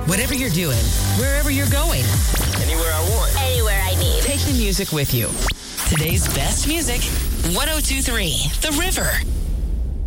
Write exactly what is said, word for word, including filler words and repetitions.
Whatever you're doing, wherever you're going, Anywhere I want. Anywhere I need. take the music with you. Today's best music, one oh two three The River.